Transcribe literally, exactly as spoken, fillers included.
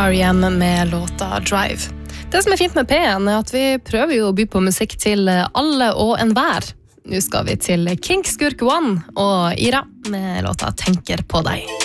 R E M med låta Drive. Det som er fint med P en er at vi prøver jo å by på musikk til alle og enhver. Nå skal vi til Kinkskurk One og Ira med låta Tenker på deg.